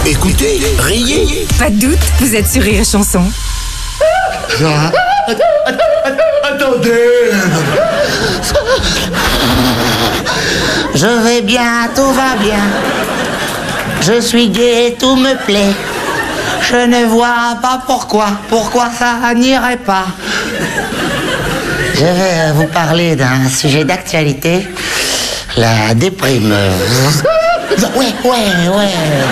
Écoutez, riez. Pas de doute, vous êtes sur Rire et Chanson. Attendez. Je vais bien, tout va bien. Je suis gai, tout me plaît. Je ne vois pas pourquoi ça n'irait pas. Je vais vous parler d'un sujet d'actualité, la déprime. Ouais.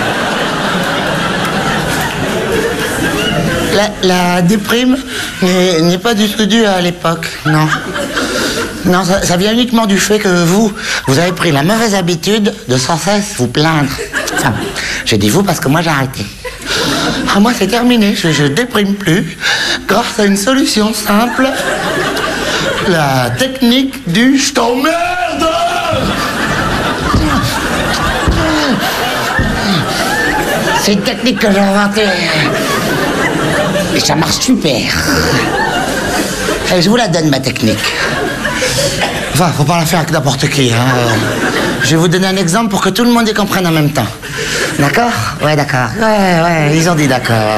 La déprime n'est pas du tout due à l'époque, non. Non, ça vient uniquement du fait que vous avez pris la mauvaise habitude de sans cesse vous plaindre. Enfin, j'ai dit vous parce que moi j'ai arrêté. Ah, moi c'est terminé, je déprime plus grâce à une solution simple. La technique du je t'emmerde. C'est une technique que j'ai inventée. Et ça marche super. Allez, je vous la donne, ma technique. Enfin, faut pas la faire avec n'importe qui, hein. Je vais vous donner un exemple pour que tout le monde y comprenne en même temps. D'accord? Ouais, d'accord. Ouais, ils ont dit d'accord.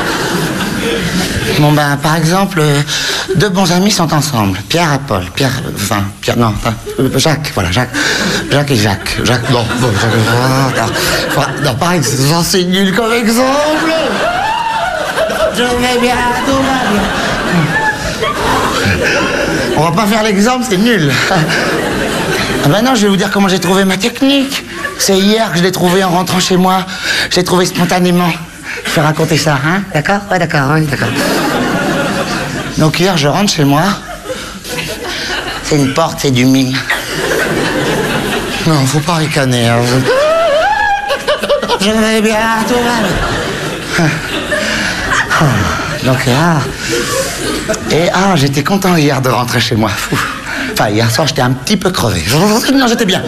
Bon, ben, par exemple, deux bons amis sont ensemble. Pierre et Paul. Jacques, voilà, Jacques et Jacques. Non, par exemple, c'est nul comme exemple. Je vais bien, tout va bien. On va pas faire l'exemple, c'est nul. Ah ben non, je vais vous dire comment j'ai trouvé ma technique. C'est hier que je l'ai trouvé en rentrant chez moi. Je l'ai trouvé spontanément. Je vais raconter ça, hein? D'accord? Ouais, d'accord. Donc hier, je rentre chez moi. C'est une porte, c'est du mime. Non, faut pas ricaner. Hein. Je vais bien, tout va bien. Donc j'étais content hier de rentrer chez moi. Enfin, hier soir, j'étais un petit peu crevé. Non, j'étais bien.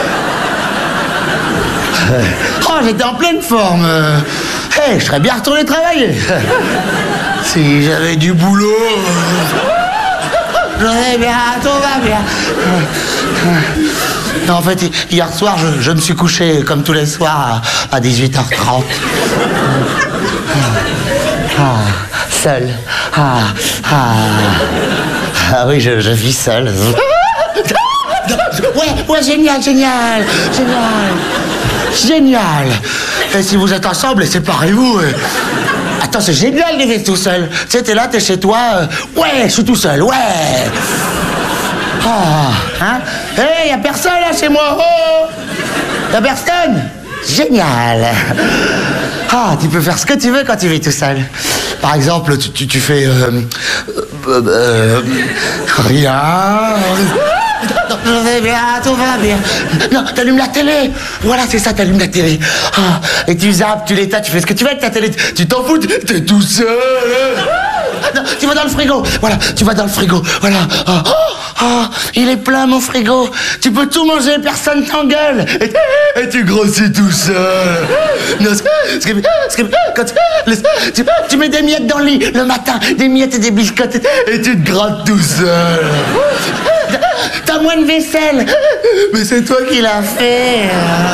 J'étais en pleine forme. Je serais bien retourné travailler. Si j'avais du boulot. Je vais bien, tout va bien. Non, en fait, hier soir, je me suis couché comme tous les soirs à 18h30. Seul. Oui, je vis seul. Ouais, génial. Et si vous êtes ensemble, séparez-vous. Attends, c'est génial de vivre tout seul. Tu sais, t'es là, t'es chez toi. Ouais, je suis tout seul, ouais. Y a personne là chez moi. Y a personne. Génial. Tu peux faire ce que tu veux quand tu vis tout seul. Par exemple, tu fais... rien. Je vais bien, tout va bien. Non, t'allumes la télé. Voilà, c'est ça, t'allumes la télé. Et tu zappes, tu l'éteins, tu fais ce que tu veux avec ta télé. Tu t'en fous, t'es tout seul. Non, tu vas dans le frigo. Voilà, tu vas dans le frigo. Voilà. Il est plein, mon frigo. Tu peux tout manger, personne t'engueule. Et tu grossis tout seul. Non, quand tu mets des miettes dans le lit le matin, des miettes et des biscottes, et tu te grattes tout seul. T'as moins de vaisselle. Mais c'est toi qui l'as fait.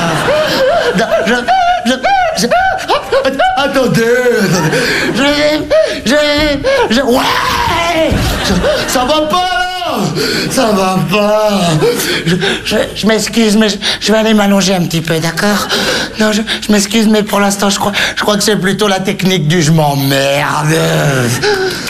Attendez. Ouais. Ça va pas, là. Ça va pas. Je m'excuse, mais je vais aller m'allonger un petit peu, d'accord? Non, je m'excuse, mais pour l'instant, je crois que c'est plutôt la technique du je m'emmerde.